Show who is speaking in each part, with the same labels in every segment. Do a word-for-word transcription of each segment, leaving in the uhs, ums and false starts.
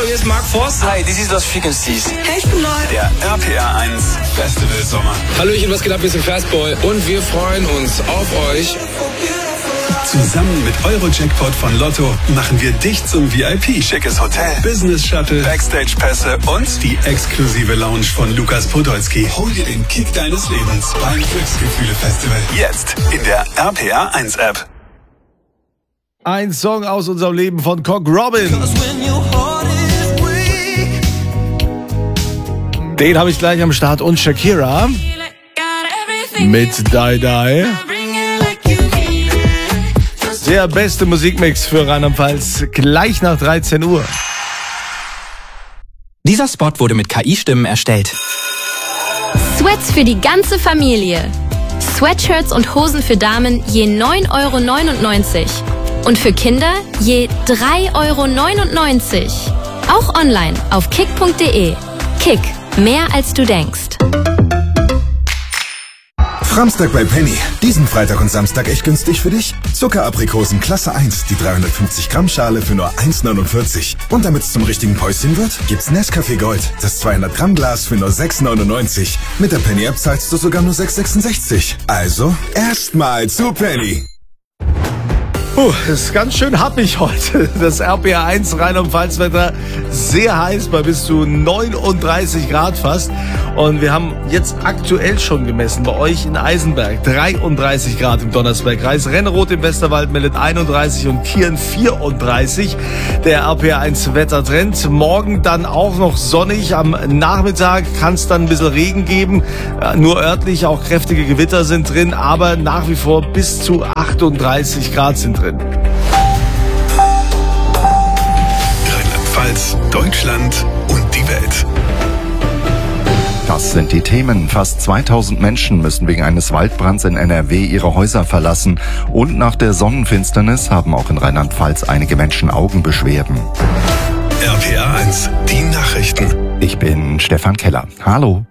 Speaker 1: hier ist Mark Forster.
Speaker 2: Hi, this is Lost Frequencies.
Speaker 3: Hey, ich bin neu.
Speaker 4: Der R P R eins Festival Sommer.
Speaker 1: Hallöchen, was geht ab? Wir sind Fastboy und wir freuen uns auf euch.
Speaker 4: Zusammen mit Euro-Jackpot von Lotto machen wir dich zum V I P. Schickes Hotel, Business-Shuttle, Backstage-Pässe und die exklusive Lounge von Lukas Podolski. Hol dir den Kick deines Lebens beim Glücksgefühle-Festival. Jetzt in der R P R eins App.
Speaker 5: Ein Song aus unserem Leben von Cock Robin. Den habe ich gleich am Start und Shakira mit Die Die. Der beste Musikmix für Rheinland-Pfalz gleich nach dreizehn Uhr.
Speaker 6: Dieser Spot wurde mit K I-Stimmen erstellt.
Speaker 7: Sweats für die ganze Familie. Sweatshirts und Hosen für Damen je neun Euro neunundneunzig. Und für Kinder je drei Euro neunundneunzig. Auch online auf kick punkt de. Kick, mehr als du denkst.
Speaker 8: Framstag bei Penny. Diesen Freitag und Samstag echt günstig für dich? Zuckeraprikosen Klasse eins, die dreihundertfünfzig Gramm Schale für nur eins neunundvierzig. Und damit es zum richtigen Päuschen wird, gibt's Nescafé Gold, das zweihundert Gramm Glas für nur sechs neunundneunzig. Mit der Penny App zahlst du sogar nur sechs sechsundsechzig. Also erstmal zu Penny.
Speaker 5: Puh, das ist ganz schön happig heute. Das R P R eins Rheinland-Pfalz-Wetter sehr heiß bei bis zu neununddreißig Grad fast. Und wir haben jetzt aktuell schon gemessen bei euch in Eisenberg dreiunddreißig Grad im Donnersbergkreis. Renneroth im Westerwald meldet einunddreißig und Kirn vierunddreißig. Der R P R eins Wettertrend. Morgen dann auch noch sonnig. Am Nachmittag kann es dann ein bisschen Regen geben. Nur örtlich, auch kräftige Gewitter sind drin. Aber nach wie vor bis zu achtunddreißig Grad sind drin.
Speaker 4: Rheinland-Pfalz, Deutschland und die Welt.
Speaker 9: Das sind die Themen. Fast zweitausend Menschen müssen wegen eines Waldbrands in N R W ihre Häuser verlassen. Und nach der Sonnenfinsternis haben auch in Rheinland-Pfalz einige Menschen Augenbeschwerden.
Speaker 4: R P R eins, die Nachrichten.
Speaker 9: Ich bin Stefan Keller. Hallo.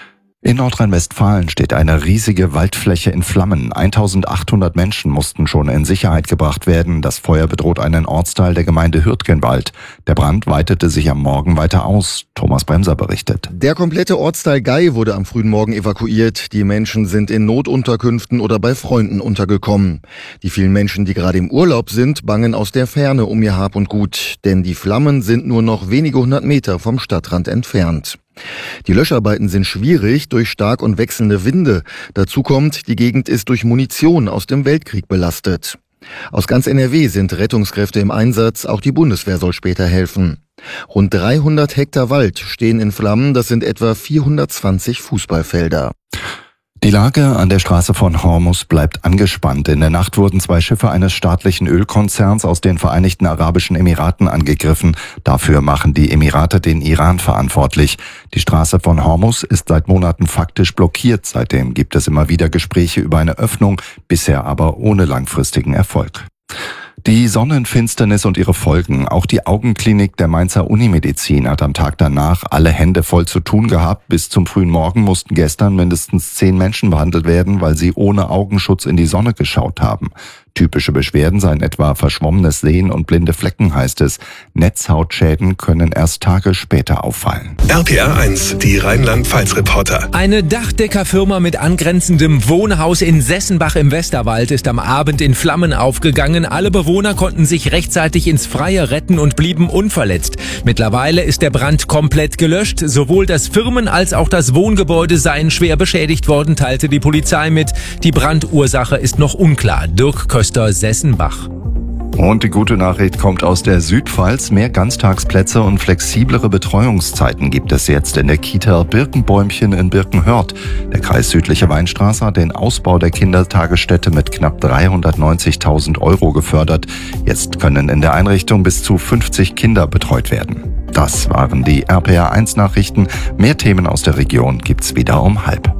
Speaker 9: In Nordrhein-Westfalen steht eine riesige Waldfläche in Flammen. eintausendachthundert Menschen mussten schon in Sicherheit gebracht werden. Das Feuer bedroht einen Ortsteil der Gemeinde Hürtgenwald. Der Brand weitete sich am Morgen weiter aus. Thomas Bremser berichtet.
Speaker 10: Der komplette Ortsteil Gei wurde am frühen Morgen evakuiert. Die Menschen sind in Notunterkünften oder bei Freunden untergekommen. Die vielen Menschen, die gerade im Urlaub sind, bangen aus der Ferne um ihr Hab und Gut. Denn die Flammen sind nur noch wenige hundert Meter vom Stadtrand entfernt. Die Löscharbeiten sind schwierig durch stark und wechselnde Winde. Dazu kommt, die Gegend ist durch Munition aus dem Weltkrieg belastet. Aus ganz N R W sind Rettungskräfte im Einsatz, auch die Bundeswehr soll später helfen. Rund dreihundert Hektar Wald stehen in Flammen, das sind etwa vierhundertzwanzig Fußballfelder.
Speaker 9: Die Lage an der Straße von Hormuz bleibt angespannt. In der Nacht wurden zwei Schiffe eines staatlichen Ölkonzerns aus den Vereinigten Arabischen Emiraten angegriffen. Dafür machen die Emirate den Iran verantwortlich. Die Straße von Hormuz ist seit Monaten faktisch blockiert. Seitdem gibt es immer wieder Gespräche über eine Öffnung, bisher aber ohne langfristigen Erfolg. Die Sonnenfinsternis und ihre Folgen. Auch die Augenklinik der Mainzer Unimedizin hat am Tag danach alle Hände voll zu tun gehabt. Bis zum frühen Morgen mussten gestern mindestens zehn Menschen behandelt werden, weil sie ohne Augenschutz in die Sonne geschaut haben. Typische Beschwerden seien etwa verschwommenes Sehen und blinde Flecken, heißt es. Netzhautschäden können erst Tage später auffallen.
Speaker 4: R P R eins, die Rheinland-Pfalz-Reporter.
Speaker 11: Eine Dachdeckerfirma mit angrenzendem Wohnhaus in Sessenbach im Westerwald ist am Abend in Flammen aufgegangen. Alle Bewohner konnten sich rechtzeitig ins Freie retten und blieben unverletzt. Mittlerweile ist der Brand komplett gelöscht. Sowohl das Firmen- als auch das Wohngebäude seien schwer beschädigt worden, teilte die Polizei mit. Die Brandursache ist noch unklar. Dirk Köster, Sessenbach.
Speaker 9: Und die gute Nachricht kommt aus der Südpfalz. Mehr Ganztagsplätze und flexiblere Betreuungszeiten gibt es jetzt in der Kita Birkenbäumchen in Birkenhörth. Der Kreis Südliche Weinstraße hat den Ausbau der Kindertagesstätte mit knapp dreihundertneunzigtausend Euro gefördert. Jetzt können in der Einrichtung bis zu fünfzig Kinder betreut werden. Das waren die R P R eins Nachrichten. Mehr Themen aus der Region gibt's wieder um halb.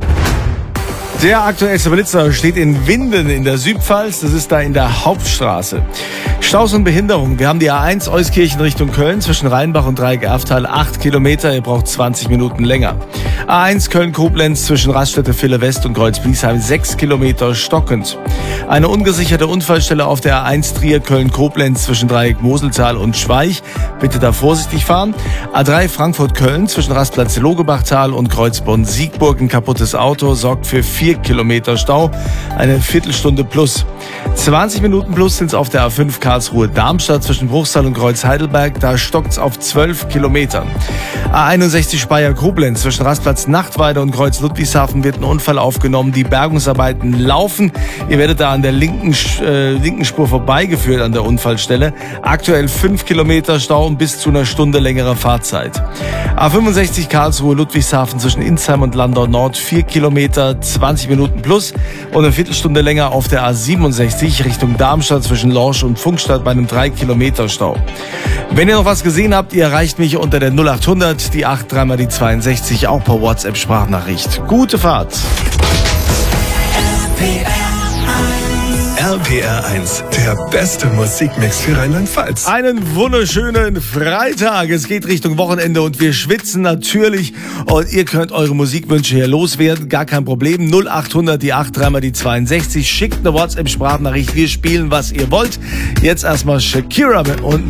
Speaker 5: Der aktuellste Blitzer steht in Winden in der Südpfalz. Das ist da in der Hauptstraße. Staus und Behinderung. Wir haben die A eins Euskirchen Richtung Köln zwischen Rheinbach und Dreieck-Erftal. Acht Kilometer. Ihr braucht zwanzig Minuten länger. A eins Köln-Koblenz zwischen Raststätte Ville West und Kreuz-Bliesheim sechs Kilometer stockend. Eine ungesicherte Unfallstelle auf der A eins Trier Köln-Koblenz zwischen Dreieck Moseltal und Schweich. Bitte da vorsichtig fahren. A drei Frankfurt-Köln zwischen Rastplatz Logebachtal und Kreuz Bonn-Siegburg. Ein kaputtes Auto sorgt für vier Kilometer Stau. Eine Viertelstunde plus. zwanzig Minuten plus sind es auf der A fünf Karlsruhe-Darmstadt zwischen Bruchsal und Kreuz-Heidelberg. Da stockt's auf zwölf Kilometern. A einundsechzig Speyer-Koblenz zwischen Rastplatz Nachtweide und Kreuz Ludwigshafen wird ein Unfall aufgenommen. Die Bergungsarbeiten laufen. Ihr werdet da an der linken, äh, linken Spur vorbeigeführt an der Unfallstelle. Aktuell fünf Kilometer Stau und bis zu einer Stunde längere Fahrzeit. A fünfundsechzig Karlsruhe Ludwigshafen zwischen Insheim und Landau Nord vier Kilometer, zwanzig Minuten plus und eine Viertelstunde länger auf der A siebenundsechzig Richtung Darmstadt zwischen Lorsch und Funkstadt bei einem drei Kilometer Stau. Wenn ihr noch was gesehen habt, ihr erreicht mich unter der null achthundert, die acht, dreimal die zweiundsechzig, auch per WhatsApp-Sprachnachricht. Gute Fahrt!
Speaker 4: R P R eins, der beste Musikmix für Rheinland-Pfalz.
Speaker 5: Einen wunderschönen Freitag. Es geht Richtung Wochenende und wir schwitzen natürlich. Und ihr könnt eure Musikwünsche hier loswerden. Gar kein Problem. null achthundert, die acht, dreimal die zweiundsechzig. Schickt eine WhatsApp-Sprachnachricht. Wir spielen, was ihr wollt. Jetzt erstmal Shakira und